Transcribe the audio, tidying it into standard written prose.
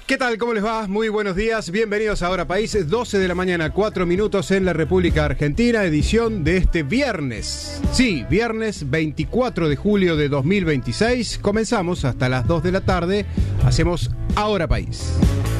¿Qué tal? ¿Cómo les va? Muy buenos días. Bienvenidos a Ahora País, 12 de la mañana, 4 minutos en la República Argentina, edición de este viernes. Sí, viernes 24 de julio de 2026. Comenzamos hasta las 2 de la tarde. Hacemos Ahora País.